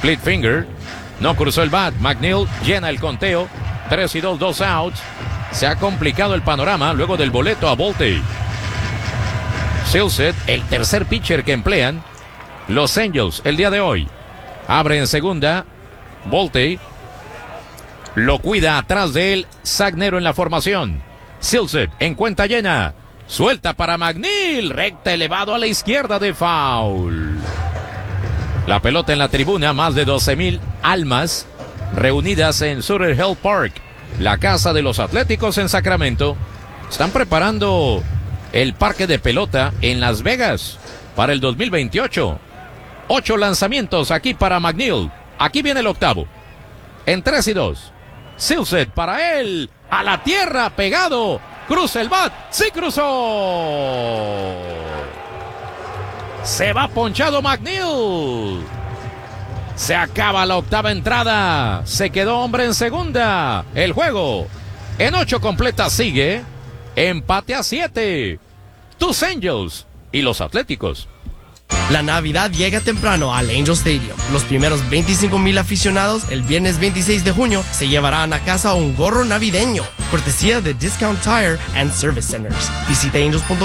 split finger. No cruzó el bat. McNeil llena el conteo. 3-2, 2 outs. Se ha complicado el panorama luego del boleto a Volte. Silseth, el tercer pitcher que emplean los Angels el día de hoy. Abre en segunda. Volte. Lo cuida atrás de él. Sagnero en la formación. Silseth en cuenta llena. Suelta para McNeil. Recta elevado a la izquierda de foul. La pelota en la tribuna. Más de 12,000 almas reunidas en Sutter Hill Park, la casa de los Atléticos en Sacramento. Están preparando el parque de pelota en Las Vegas para el 2028. 8 lanzamientos aquí para McNeil. Aquí viene el octavo. En 3-2. Silseth para él. A la tierra, pegado. Cruza el bat. ¡Sí cruzó! Se va ponchado McNeil. Se acaba la octava entrada. Se quedó hombre en segunda. El juego en 8 completas sigue. Empate a 7. Tus Angels y los Atléticos. La Navidad llega temprano al Angel Stadium. Los primeros 25,000 aficionados el viernes 26 de junio se llevarán a casa un gorro navideño, cortesía de Discount Tire and Service Centers. Visita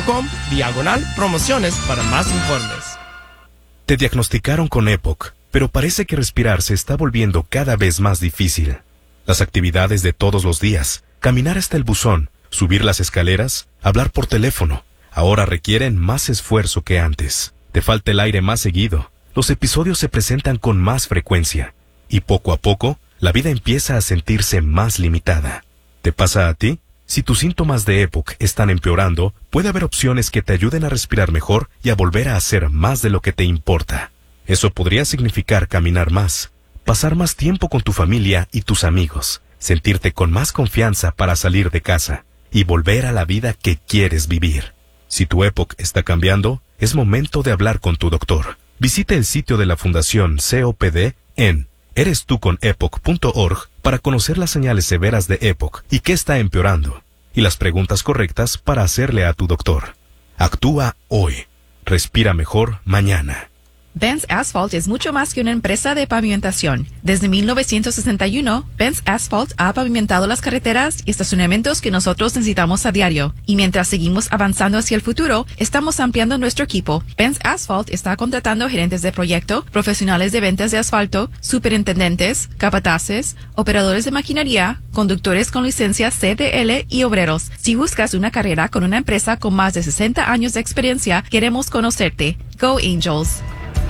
angels.com/promociones para más informes. Te diagnosticaron con EPOC, pero parece que respirar se está volviendo cada vez más difícil. Las actividades de todos los días, caminar hasta el buzón, subir las escaleras, hablar por teléfono, ahora requieren más esfuerzo que antes. Te falta el aire más seguido, los episodios se presentan con más frecuencia, y poco a poco, la vida empieza a sentirse más limitada. ¿Te pasa a ti? Si tus síntomas de EPOC están empeorando, puede haber opciones que te ayuden a respirar mejor y a volver a hacer más de lo que te importa. Eso podría significar caminar más, pasar más tiempo con tu familia y tus amigos, sentirte con más confianza para salir de casa y volver a la vida que quieres vivir. Si tu EPOC está cambiando, es momento de hablar con tu doctor. Visita el sitio de la Fundación COPD en erestuconepoc.org para conocer las señales severas de EPOC y qué está empeorando, y las preguntas correctas para hacerle a tu doctor. Actúa hoy. Respira mejor mañana. Benz Asphalt es mucho más que una empresa de pavimentación. Desde 1961, Benz Asphalt ha pavimentado las carreteras y estacionamientos que nosotros necesitamos a diario. Y mientras seguimos avanzando hacia el futuro, estamos ampliando nuestro equipo. Benz Asphalt está contratando gerentes de proyecto, profesionales de ventas de asfalto, superintendentes, capataces, operadores de maquinaria, conductores con licencia CDL y obreros. Si buscas una carrera con una empresa con más de 60 años de experiencia, queremos conocerte. Go Angels!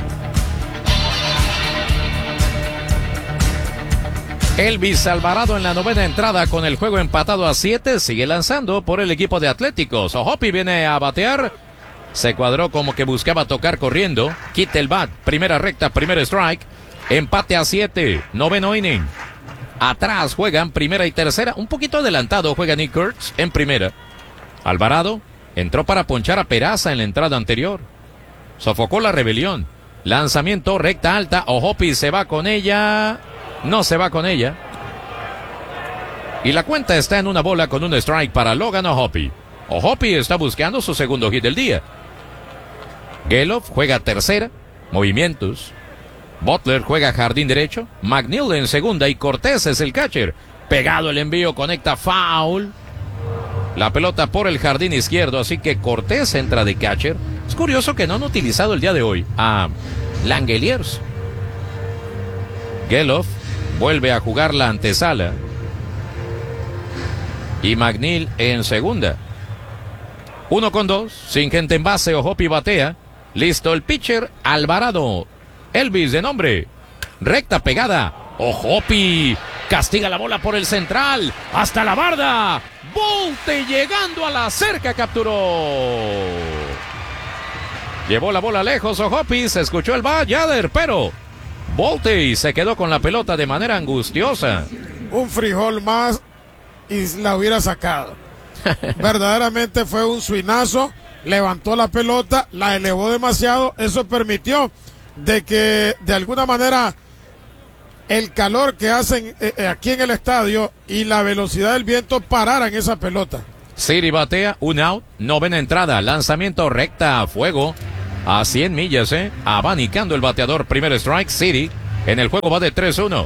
Elvis Alvarado en la novena entrada con el juego empatado a 7. Sigue lanzando por el equipo de Atléticos. Ojopi viene a batear. Se cuadró como que buscaba tocar corriendo. Quita el bat. Primera recta, primer strike. Empate a 7. Noveno inning. Atrás juegan primera y tercera. Un poquito adelantado juega Nick Kurtz en primera. Alvarado entró para ponchar a Peraza en la entrada anterior. Sofocó la rebelión. Lanzamiento recta alta. Ojopi se va con ella. No se va con ella. Y la cuenta está en una bola con un strike para Logan Ojopi. Ojopi está buscando su segundo hit del día. Geloff juega tercera. Movimientos. Butler juega jardín derecho. McNeil en segunda y Cortés es el catcher. Pegado el envío, conecta foul. La pelota por el jardín izquierdo, así que Cortés entra de catcher. Es curioso que no han utilizado el día de hoy a Langeliers. Geloff vuelve a jugar la antesala. Y McNeil en segunda. 1-2. Sin gente en base. Ojopi batea. Listo el pitcher. Alvarado. Elvis de nombre. Recta pegada. Ojopi castiga la bola por el central. Hasta la barda. Volte llegando a la cerca. Capturó. Llevó la bola lejos. Ojopi. Se escuchó el Yader, pero Volte se quedó con la pelota de manera angustiosa. Un frijol más y la hubiera sacado. Verdaderamente fue un swinazo. Levantó la pelota, la elevó demasiado. Eso permitió de que de alguna manera el calor que hacen aquí en el estadio y la velocidad del viento pararan esa pelota. City batea, un out, novena entrada, lanzamiento recta a fuego. A 100 millas, abanicando el bateador. Primer strike, City. En el juego va de 3-1.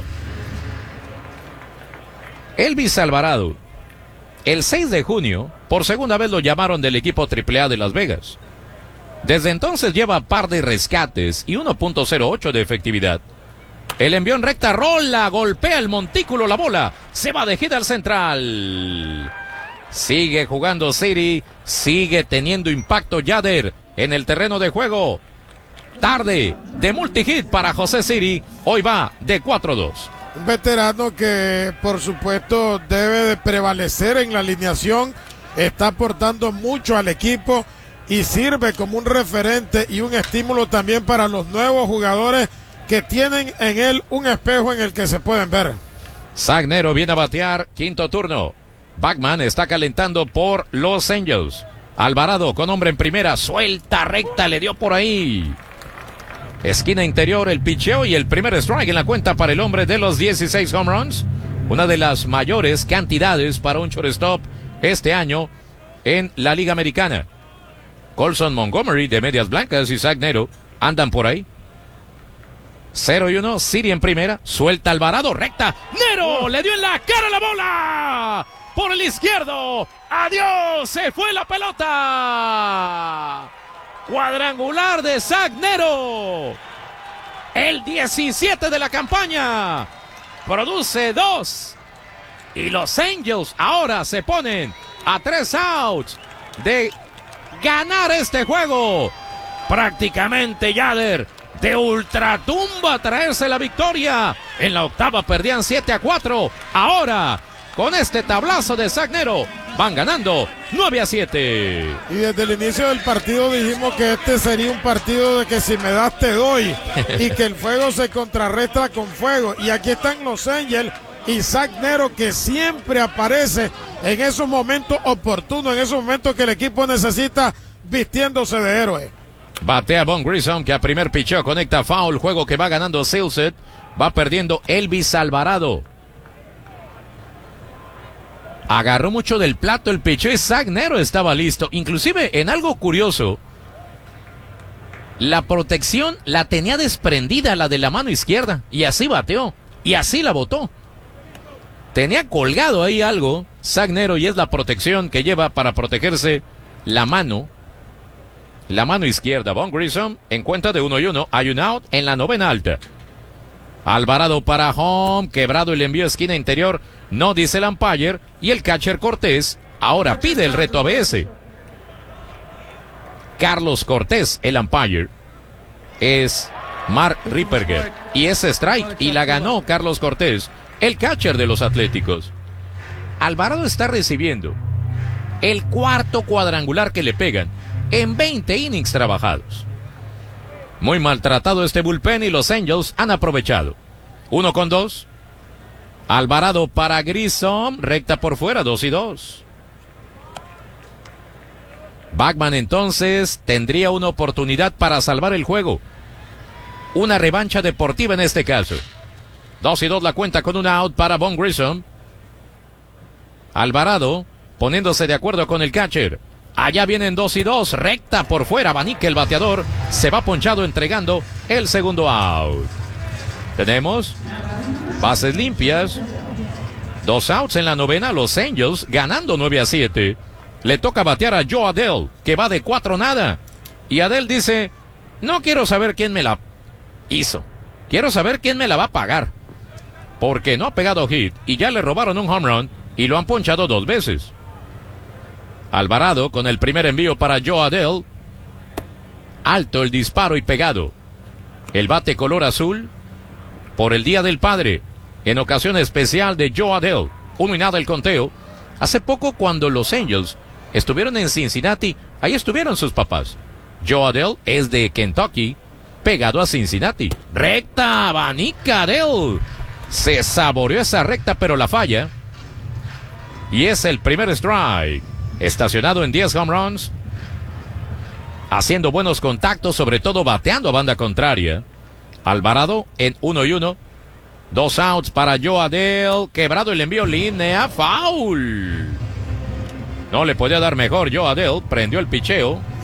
Elvis Alvarado. El 6 de junio, por segunda vez lo llamaron del equipo AAA de Las Vegas. Desde entonces lleva par de rescates y 1.08 de efectividad. El envió en recta, rola, golpea el montículo, la bola, se va de gira al central. Sigue jugando City, sigue teniendo impacto Yader en el terreno de juego. Tarde de multihit para José City, hoy va de 4-2. Un veterano que por supuesto debe de prevalecer en la alineación, está aportando mucho al equipo y sirve como un referente y un estímulo también para los nuevos jugadores que tienen en él un espejo en el que se pueden ver. Zach Nero viene a batear, quinto turno. Bachman está calentando por Los Angels. Alvarado con hombre en primera, suelta recta, le dio por ahí. Esquina interior, el picheo y el primer strike en la cuenta para el hombre de los 16 home runs. Una de las mayores cantidades para un shortstop este año en la Liga Americana. Colson Montgomery de Medias Blancas y Zach Nero andan por ahí. 0-1, City en primera, suelta Alvarado, recta, Nero le dio en la cara la bola, por el izquierdo, adiós, se fue la pelota, cuadrangular de Zach Nero, el 17 de la campaña, produce 2, y los Angels ahora se ponen a 3 outs de ganar este juego, prácticamente Yader de ultratumba traerse la victoria. En la octava perdían 7-4. Ahora, con este tablazo de Zach Nero, van ganando 9-7. Y desde el inicio del partido dijimos que este sería un partido de que si me das te doy. Y que el fuego se contrarresta con fuego. Y aquí están los Angels y Zach Nero, que siempre aparece en esos momentos oportunos, en esos momentos que el equipo necesita, vistiéndose de héroe. Batea Von Grissom, que a primer picheo conecta foul. Juego que va ganando Silset. Va perdiendo Elvis Alvarado. Agarró mucho del plato el picheo y Zach Nero estaba listo. Inclusive en algo curioso, la protección la tenía desprendida, la de la mano izquierda. Y así bateó. Y así la botó. Tenía colgado ahí algo Zach Nero y es la protección que lleva para protegerse la mano. La mano izquierda. Von Grissom en cuenta de 1-1. Hay un out en la novena alta. Alvarado para home. Quebrado el envío esquina interior. No dice el umpire. Y el catcher Cortés ahora pide el reto ABS. Carlos Cortés, el umpire, es Mark Ripperger. Y es strike. Y la ganó Carlos Cortés, el catcher de los Atléticos. Alvarado está recibiendo el cuarto cuadrangular que le pegan en 20 innings trabajados. Muy maltratado este bullpen y los Angels han aprovechado. 1-2. Alvarado para Grissom, recta por fuera, 2-2. Bachman entonces tendría una oportunidad para salvar el juego. Una revancha deportiva en este caso. 2-2 la cuenta con un out para Von Grissom. Alvarado poniéndose de acuerdo con el catcher. Allá vienen 2-2, recta por fuera, abanica el bateador, se va ponchado entregando el segundo out. Tenemos bases limpias, 2 outs en la novena, los Angels ganando 9-7. Le toca batear a Joe Adell, que va de 4-0. Y Adell dice, no quiero saber quién me la hizo, quiero saber quién me la va a pagar. Porque no ha pegado hit y ya le robaron un home run y lo han ponchado 2 veces. Alvarado con el primer envío para Joe Adell. Alto el disparo y pegado. El bate color azul por el Día del Padre. En ocasión especial de Joe Adell. 1-0 el conteo. Hace poco cuando los Angels estuvieron en Cincinnati, ahí estuvieron sus papás. Joe Adell es de Kentucky, pegado a Cincinnati. Recta, abanica Adell. Se saboreó esa recta pero la falla. Y es el primer strike. Estacionado en 10 home runs, haciendo buenos contactos, sobre todo bateando a banda contraria. Alvarado en 1-1, 2 outs para Joe Adell, quebrado el envío, línea, foul. No le podía dar mejor Joe Adell, prendió el picheo.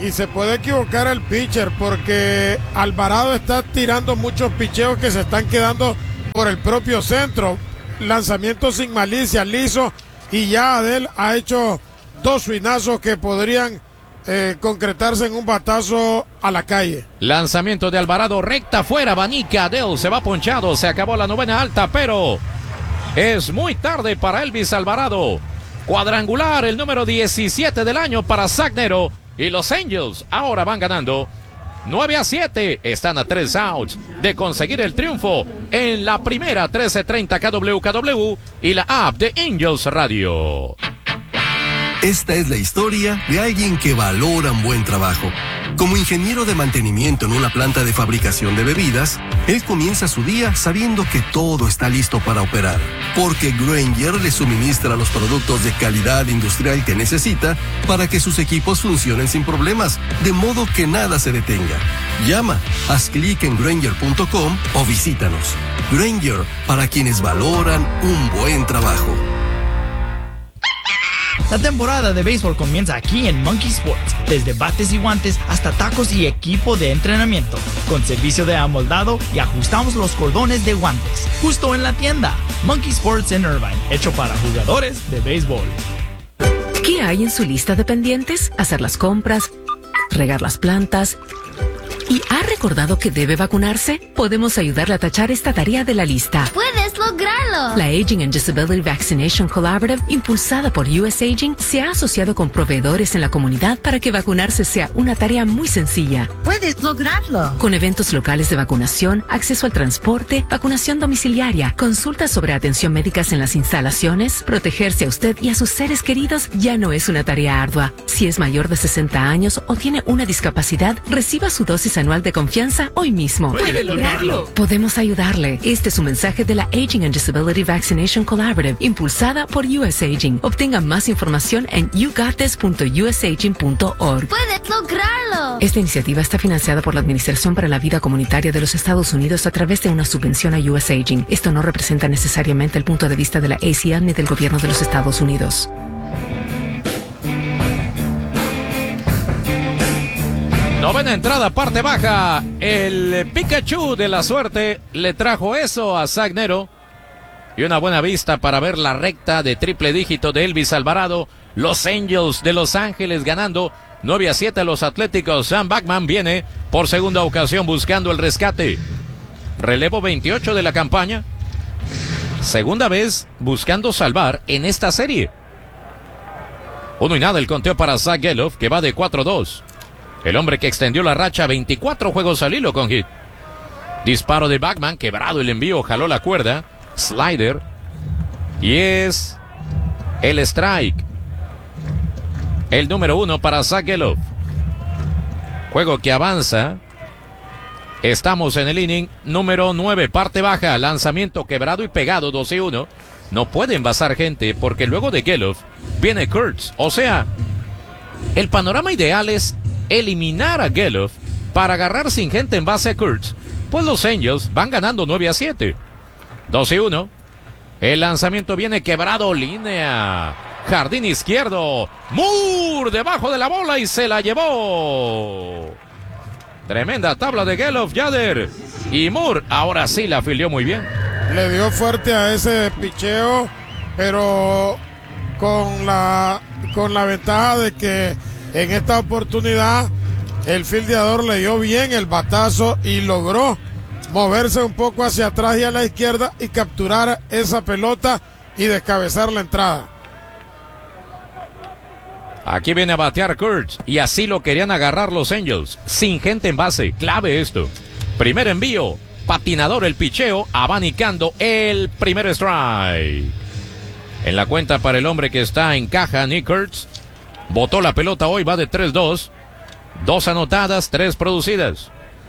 Y se puede equivocar el pitcher porque Alvarado está tirando muchos picheos que se están quedando por el propio centro. Lanzamiento sin malicia, liso, y ya Adel ha hecho 2 swingazos que podrían concretarse en un batazo a la calle. Lanzamiento de Alvarado, recta afuera, abanica, Adel se va ponchado, se acabó la novena alta, pero es muy tarde para Elvis Alvarado. Cuadrangular, el número 17 del año para Zach Nero, y los Angels ahora van ganando 9-7, están a 3 outs de conseguir el triunfo en la primera. 13:30 KWKW y la app de Angels Radio. Esta es la historia de alguien que valora un buen trabajo. Como ingeniero de mantenimiento en una planta de fabricación de bebidas, él comienza su día sabiendo que todo está listo para operar, porque Grainger le suministra los productos de calidad industrial que necesita para que sus equipos funcionen sin problemas, de modo que nada se detenga. Llama, haz clic en Grainger.com o visítanos. Grainger, para quienes valoran un buen trabajo. La temporada de béisbol comienza aquí en Monkey Sports, desde bates y guantes hasta tacos y equipo de entrenamiento, con servicio de amoldado y ajustamos los cordones de guantes, justo en la tienda. Monkey Sports en Irvine, hecho para jugadores de béisbol. ¿Qué hay en su lista de pendientes? Hacer las compras, regar las plantas. ¿Y ha recordado que debe vacunarse? Podemos ayudarle a tachar esta tarea de la lista. ¡Puedes lograrlo! La Aging and Disability Vaccination Collaborative, impulsada por US Aging, se ha asociado con proveedores en la comunidad para que vacunarse sea una tarea muy sencilla. ¡Puedes lograrlo! Con eventos locales de vacunación, acceso al transporte, vacunación domiciliaria, consultas sobre atención médicas en las instalaciones, protegerse a usted y a sus seres queridos ya no es una tarea ardua. Si es mayor de 60 años o tiene una discapacidad, reciba su dosis anual de confianza hoy mismo. ¡Puede lograrlo! Podemos ayudarle. Este es un mensaje de la Aging and Disability Vaccination Collaborative, impulsada por US Aging. Obtenga más información en yougotthis.usaging.org. ¡Puedes lograrlo! Esta iniciativa está financiada por la Administración para la Vida Comunitaria de los Estados Unidos a través de una subvención a US Aging. Esto no representa necesariamente el punto de vista de la ACL ni del gobierno de los Estados Unidos. Novena entrada, parte baja. El Pikachu de la suerte le trajo eso a Zach Nero. Y una buena vista para ver la recta de triple dígito de Elvis Alvarado. Los Angels de Los Ángeles ganando 9-7 a los Atléticos. Sam Bachman viene por segunda ocasión buscando el rescate. Relevo 28 de la campaña. Segunda vez buscando salvar en esta serie. 1-0 el conteo para Zach Gelof, que va de 4-2. El hombre que extendió la racha 24 juegos al hilo con hit. Disparo de Bachman, quebrado el envío, jaló la cuerda. Slider. Y es el strike. El número 1 para Zach Gelof. Juego que avanza. Estamos en el inning número 9, parte baja. Lanzamiento quebrado y pegado, 2-1. No puede envasar gente porque luego de Gelof viene Kurtz. O sea, el panorama ideal es eliminar a Gelof para agarrar sin gente en base a Kurtz. Pues los Angels van ganando 9-7. 2-1. El lanzamiento viene quebrado, línea. Jardín izquierdo. Moore debajo de la bola y se la llevó. Tremenda tabla de Gelof, Yader. Y Moore ahora sí la afilió muy bien. Le dio fuerte a ese picheo, pero con la ventaja de que en esta oportunidad el fildeador le dio bien el batazo y logró moverse un poco hacia atrás y a la izquierda y capturar esa pelota y descabezar la entrada. Aquí viene a batear Kurtz y así lo querían agarrar los Angels. Sin gente en base, clave esto. Primer envío, patinador el picheo, abanicando el primer strike. En la cuenta para el hombre que está en caja, Nick Kurtz. Botó la pelota hoy, va de 3-2. 2 anotadas, 3 producidas.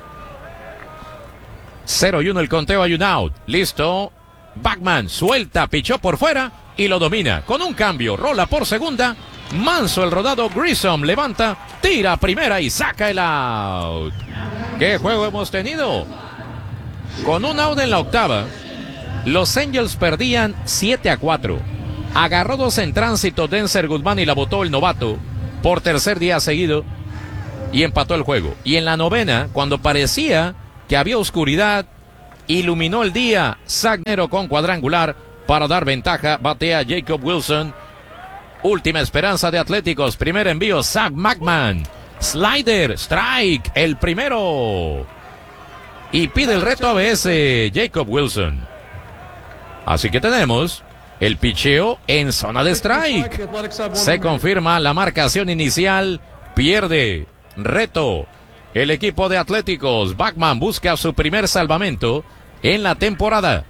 0-1 el conteo, hay un out. Listo. Bachman suelta, pichó por fuera y lo domina. Con un cambio, rola por segunda. Manso el rodado, Grissom levanta, tira primera y saca el out. ¿Qué juego hemos tenido? Con un out en la octava, los Angels perdían 7-4. Agarró 2 en tránsito Denzer Guzmán y la botó el novato por tercer día seguido. y empató el juego. Y en la novena, cuando parecía que había oscuridad, iluminó el día. Zach Nero con cuadrangular para dar ventaja. Batea Jacob Wilson. Última esperanza de Atléticos. Primer envío, Zach Mackman. Slider, strike, el primero. Y pide el reto ABS Jacob Wilson. Así que tenemos el picheo en zona de strike. Se confirma la marcación inicial. Pierde reto el equipo de Atléticos. Backman busca su primer salvamento en la temporada.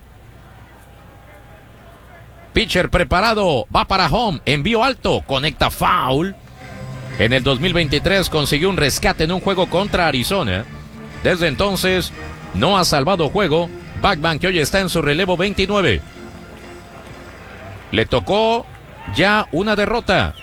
Pitcher preparado, va para home, envío alto, conecta foul. En el 2023 consiguió un rescate en un juego contra Arizona. Desde entonces no ha salvado juego. Backman, que hoy está en su relevo 29. Le tocó ya una derrota.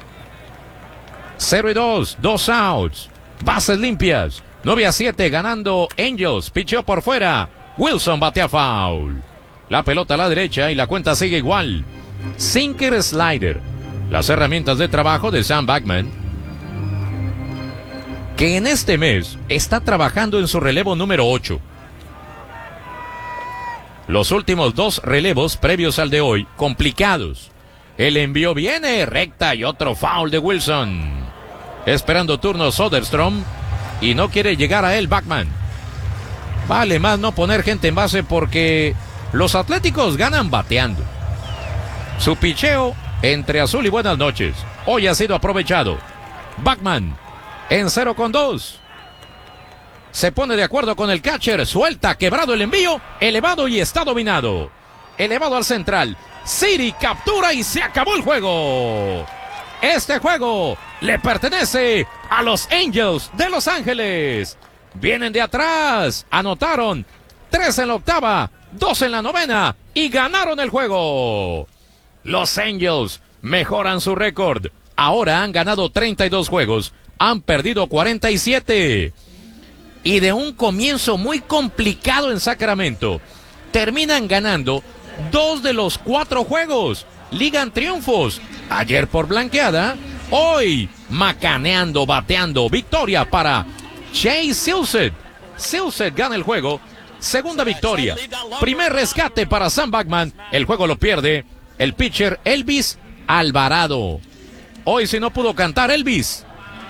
0-2, 2 outs. Bases limpias. 9-7 ganando Angels. Picheó por fuera. Wilson batea foul. La pelota a la derecha y la cuenta sigue igual. Sinker, slider. Las herramientas de trabajo de Sam Backman, que en este mes está trabajando en su relevo número 8. Los últimos 2 relevos previos al de hoy, complicados. El envío viene, recta y otro foul de Wilson. Esperando turno Soderstrom y no quiere llegar a él Backman. Vale más no poner gente en base porque los Atléticos ganan bateando. Su picheo entre azul y buenas noches hoy ha sido aprovechado. Backman en 0-2. Se pone de acuerdo con el catcher, suelta, quebrado el envío, elevado y está dominado. Elevado al central. City captura y se acabó el juego. Este juego le pertenece a los Angels de Los Ángeles. Vienen de atrás, anotaron 3 en la octava, 2 en la novena y ganaron el juego. Los Angels mejoran su récord. Ahora han ganado 32 juegos, han perdido 47. Y de un comienzo muy complicado en Sacramento, terminan ganando 2 de los 4 juegos. Ligan triunfos. Ayer por blanqueada, hoy macaneando, bateando. Victoria para Chase Silseth. Silseth gana el juego. Segunda victoria. Primer rescate para Sam Backman. El juego lo pierde el pitcher Elvis Alvarado. Hoy si no pudo cantar Elvis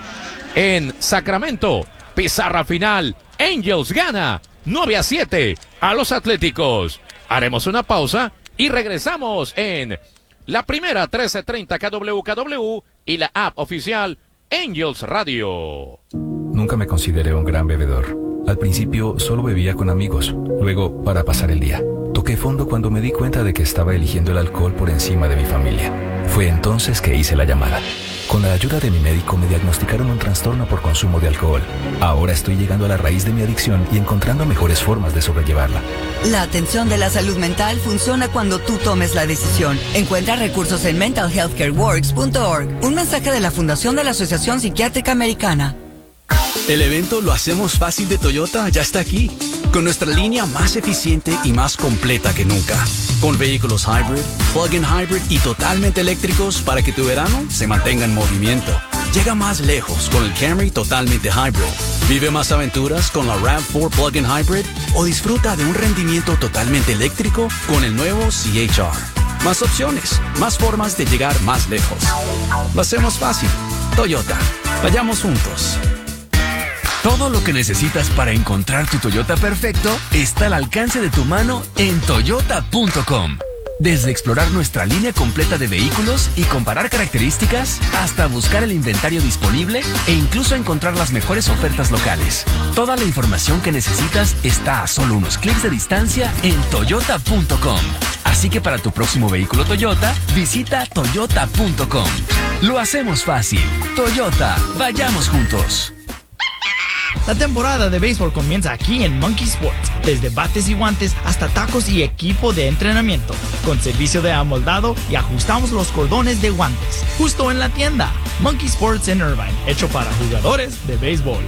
en Sacramento. Pizarra final. Angels gana 9-7 a los Atléticos. Haremos una pausa y regresamos en la primera 1330 KWKW y la app oficial Angels Radio. Nunca me consideré un gran bebedor. Al principio solo bebía con amigos, luego para pasar el día. Toqué fondo cuando me di cuenta de que estaba eligiendo el alcohol por encima de mi familia. Fue entonces que hice la llamada. Con la ayuda de mi médico me diagnosticaron un trastorno por consumo de alcohol. Ahora estoy llegando a la raíz de mi adicción y encontrando mejores formas de sobrellevarla. La atención de la salud mental funciona cuando tú tomes la decisión. Encuentra recursos en mentalhealthcareworks.org. Un mensaje de la Fundación de la Asociación Psiquiátrica Americana. El evento Lo Hacemos Fácil de Toyota ya está aquí, con nuestra línea más eficiente y más completa que nunca. Con vehículos hybrid, plug-in hybrid y totalmente eléctricos para que tu verano se mantenga en movimiento. Llega más lejos con el Camry totalmente hybrid. Vive más aventuras con la RAV4 plug-in hybrid o disfruta de un rendimiento totalmente eléctrico con el nuevo CHR. Más opciones, más formas de llegar más lejos. Lo hacemos fácil. Toyota. Vayamos juntos. Todo lo que necesitas para encontrar tu Toyota perfecto está al alcance de tu mano en toyota.com. Desde explorar nuestra línea completa de vehículos y comparar características, hasta buscar el inventario disponible e incluso encontrar las mejores ofertas locales. Toda la información que necesitas está a solo unos clics de distancia en toyota.com. Así que para tu próximo vehículo Toyota, visita toyota.com. Lo hacemos fácil. Toyota, vayamos juntos. La temporada de béisbol comienza aquí en Monkey Sports. Desde bates y guantes hasta tacos y equipo de entrenamiento. Con servicio de amoldado y ajustamos los cordones de guantes. Justo en la tienda. Monkey Sports en Irvine. Hecho para jugadores de béisbol.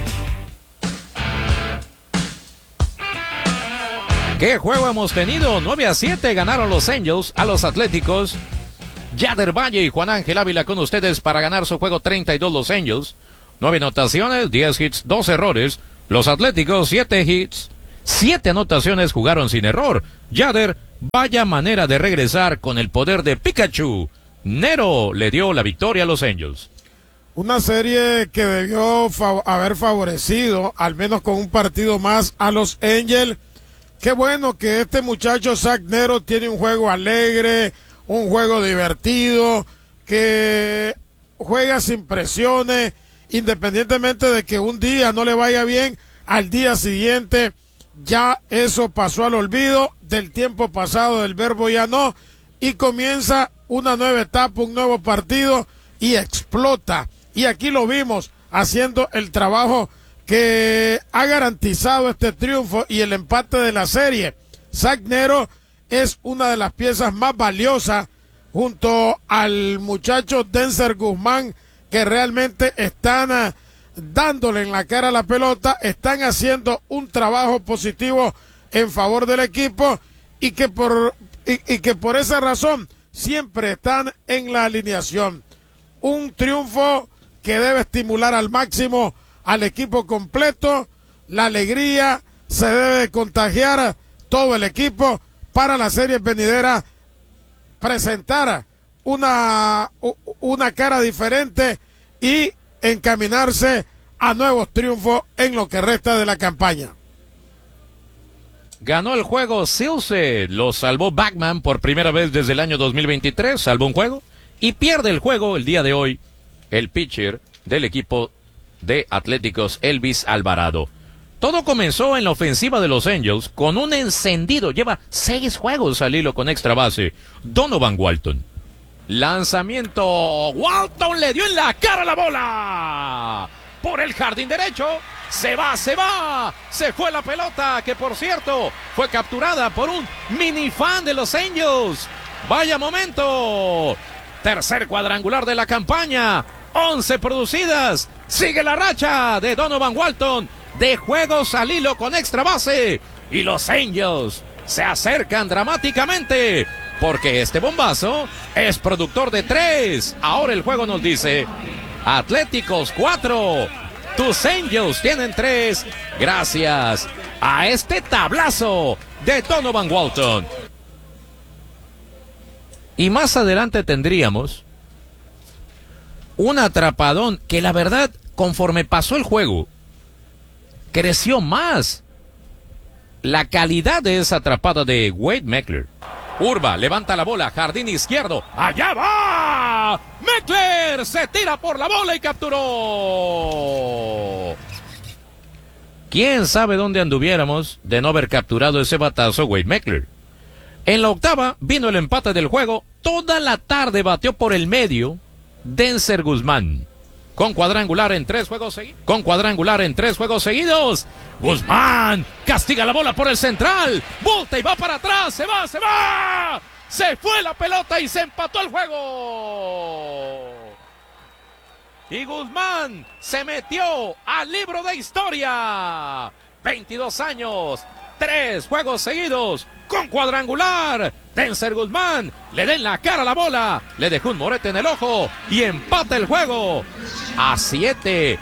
¿Qué juego hemos tenido? 9-7 ganaron los Angels a los Atléticos. Yader Valle y Juan Ángel Ávila con ustedes para ganar su juego 32 los Angels. 9 anotaciones, 10 hits, 2 errores. Los Atléticos, 7 hits, 7 anotaciones, jugaron sin error. Yader, vaya manera de regresar con el poder de Pikachu. Nero le dio la victoria a los Angels. Una serie que debió haber favorecido, al menos con un partido más, a los Angels. Qué bueno que este muchacho Zach Nero tiene un juego alegre, un juego divertido, que juega sin presiones, independientemente de que un día no le vaya bien, al día siguiente ya eso pasó al olvido, del tiempo pasado del verbo ya no, y comienza una nueva etapa, un nuevo partido, y explota. Y aquí lo vimos haciendo el trabajo que ha garantizado este triunfo y el empate de la serie. Zach Nero es una de las piezas más valiosas junto al muchacho Denzer Guzmán, que realmente están dándole en la cara a la pelota, están haciendo un trabajo positivo en favor del equipo y que por esa razón siempre están en la alineación. Un triunfo que debe estimular al máximo al equipo completo. La alegría se debe contagiar a todo el equipo para la serie venidera, presentar una cara diferente y encaminarse a nuevos triunfos en lo que resta de la campaña. Ganó el juego Silce, lo salvó Backman por primera vez desde el año 2023, salvó un juego, y pierde el juego el día de hoy el pitcher del equipo de Atléticos, Elvis Alvarado. Todo comenzó en la ofensiva de los Angels con un encendido, lleva 6 juegos al hilo con extra base, Donovan Walton. Lanzamiento, Walton le dio en la cara la bola, por el jardín derecho, se fue la pelota, que por cierto, fue capturada por un mini fan de los Angels. Vaya momento, tercer cuadrangular de la campaña, 11 producidas, sigue la racha de Donovan Walton, de juegos al hilo con extra base, y los Angels se acercan dramáticamente, porque este bombazo es productor de 3. Ahora el juego nos dice, Atléticos 4, tus Angels tienen 3, gracias a este tablazo de Donovan Walton. Y más adelante tendríamos un atrapadón que la verdad, conforme pasó el juego, creció más la calidad de esa atrapada de Wade Meckler. Urba levanta la bola, jardín izquierdo, allá va, Meckler se tira por la bola y capturó. ¿Quién sabe dónde anduviéramos de no haber capturado ese batazo Wade Meckler? En la octava vino el empate del juego, toda la tarde bateó por el medio Denzer Guzmán. Con cuadrangular en 3 juegos seguidos. Guzmán castiga la bola por el central. Volta y va para atrás. Se va. Se fue la pelota y se empató el juego. Y Guzmán se metió al libro de historia. 22 años, 3 juegos seguidos con cuadrangular. Denzer Guzmán le da en la cara la bola, le dejó un morete en el ojo y empata el juego a 7.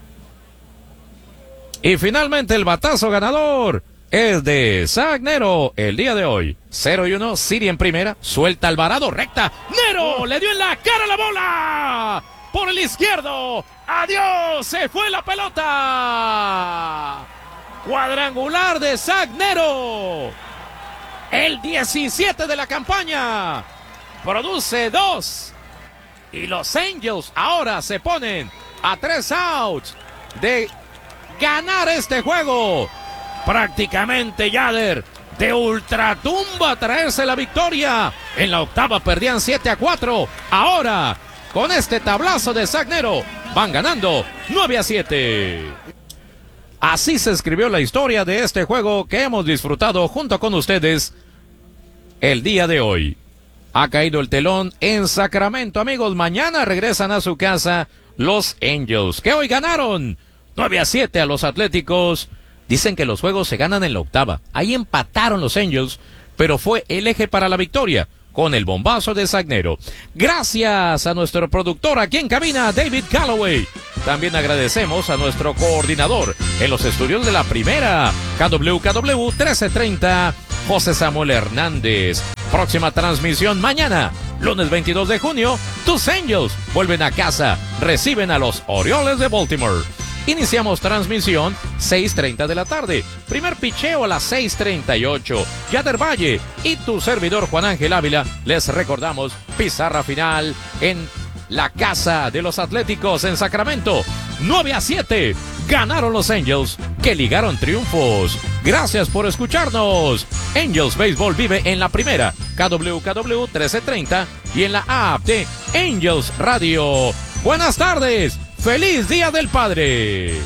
Y finalmente el batazo ganador es de Zach Nero el día de hoy. 0-1, Siri en primera, suelta Alvarado, recta, Nero le dio en la cara la bola por el izquierdo. Adiós, se fue la pelota. Cuadrangular de Zach Nero, el 17 de la campaña, produce 2 y los Angels ahora se ponen a 3 outs de ganar este juego. Prácticamente Yader de ultratumba traerse la victoria. En la octava perdían 7-4. Ahora, con este tablazo de Zach Nero, van ganando 9-7. Así se escribió la historia de este juego que hemos disfrutado junto con ustedes el día de hoy. Ha caído el telón en Sacramento, amigos. Mañana regresan a su casa los Angels, que hoy ganaron 9-7 a los Atléticos. Dicen que los juegos se ganan en la octava. Ahí empataron los Angels, pero fue el eje para la victoria con el bombazo de Zach Nero. Gracias a nuestro productor aquí en cabina, David Calloway. También agradecemos a nuestro coordinador en los estudios de la primera, KWKW 1330, José Samuel Hernández. Próxima transmisión mañana, lunes 22 de junio, tus Angels vuelven a casa, reciben a los Orioles de Baltimore. Iniciamos transmisión 6:30 de la tarde. Primer picheo a las 6:38. Yader Valle y tu servidor Juan Ángel Ávila. Les recordamos pizarra final en la casa de los Atléticos en Sacramento. 9-7. Ganaron los Angels, que ligaron triunfos. Gracias por escucharnos. Angels Baseball vive en la primera, KWKW 1330 y en la app de Angels Radio. Buenas tardes. ¡Feliz Día del Padre!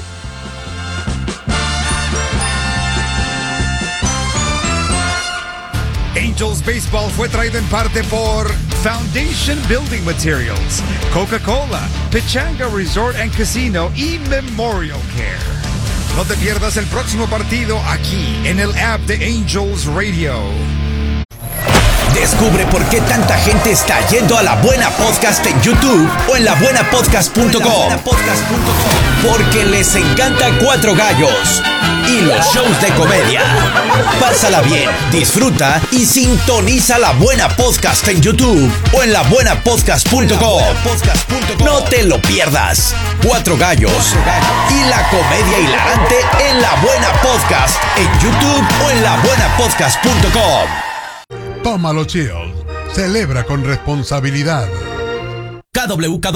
Angels Baseball fue traído en parte por Foundation Building Materials, Coca-Cola, Pechanga Resort and Casino y Memorial Care. No te pierdas el próximo partido aquí en el app de Angels Radio. Descubre por qué tanta gente está yendo a La Buena Podcast en YouTube o en labuenapodcast.com. Porque les encanta Cuatro Gallos y los shows de comedia. Pásala bien, disfruta y sintoniza La Buena Podcast en YouTube o en labuenapodcast.com. No te lo pierdas. Cuatro Gallos y la comedia hilarante en La Buena Podcast en YouTube o en labuenapodcast.com. Tómalo chill. Celebra con responsabilidad. KWKW